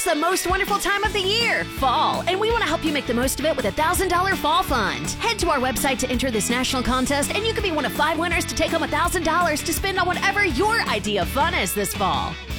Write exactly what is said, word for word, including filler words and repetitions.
the most wonderful time of the year, fall, and we want to help you make the most of it with a one thousand dollars Fall Fund. Head to our website to enter this national contest, and you could be one of five winners to take home one thousand dollars to spend on whatever your idea of fun is this fall.